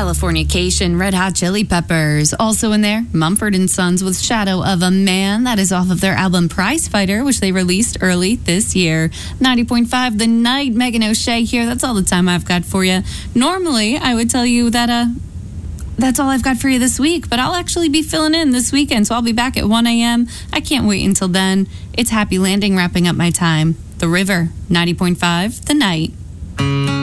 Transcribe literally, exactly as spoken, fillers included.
Californication, Red Hot Chili Peppers. Also in there, Mumford and Sons with Shadow of a Man. That is off of their album Prize Fighter, which they released early this year. ninety point five The Night, Megan O'Shea here. That's all the time I've got for you. Normally, I would tell you that uh, that's all I've got for you this week, but I'll actually be filling in this weekend, so I'll be back at one a.m. I can't wait until then. It's Happy Landing wrapping up my time. The River, ninety point five The Night.